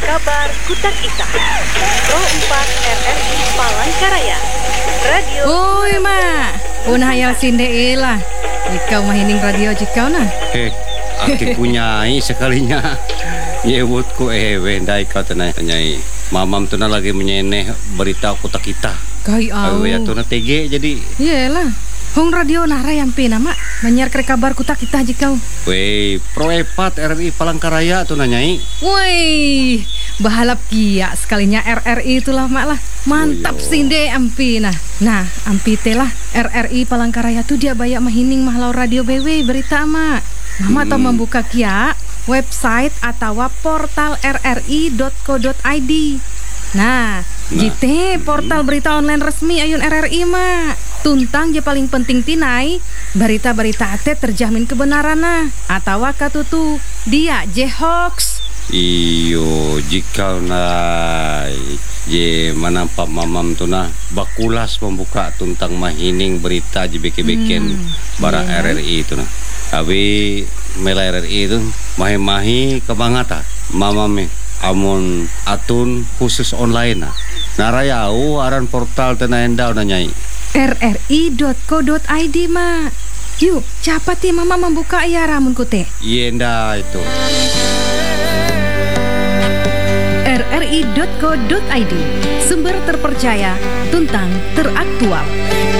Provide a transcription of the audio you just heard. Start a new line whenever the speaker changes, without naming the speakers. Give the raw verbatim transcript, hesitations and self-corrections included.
Kabar Kutak Ita Pro empat R R I Palangkaraya Radio.
Oi mak, punah hayal sinde lah. Ikau mahining radio jikau nah.
Heh, aki punyai sekalinya. Nyewutku eh wendai kau tenai nyai. Mamam tu na lagi menyeneh berita Kutak Ita.
Kai au.
Awe tu na T G jadi.
Iyalah. Hong radio nara yang pina mak menyiar ke kabar Kutak Ita jikau.
Wei, Pro empat R R I Palangkaraya tu na nyai.
Woi, bahalap kia sekalinya R R I itulah mak lah. Mantap
Oh, yo.
sinde ampi nah. Nah, ampi telah R R I Palangkaraya tu dia bayak mahining mahlau radio B W berita mak. Mama tau
Hmm.
membuka kia website atau portal r r i dot co dot i d. Nah,
Nah,
jite portal berita online resmi ayun R R I mak. Tuntang je paling penting tinai berita-berita ate terjamin kebenaran nah. Atau katutu dia je hoax.
Iyo, jika na je manampak mamam tu na bakulas membuka tentang mahining berita je beke-beken
Hmm,
bara
iya.
R R I tu na. Tapi mela R R I tu mahi-mahi kebangata mamam amun atun khusus online na. Narayau aran portal tena endau na nyai.
r r i dot co dot i d mak. Yuk, cepat ya mama membuka ya ramun kute.
Yenda itu.
r r i dot co dot i d, sumber terpercaya, tuntang teraktual.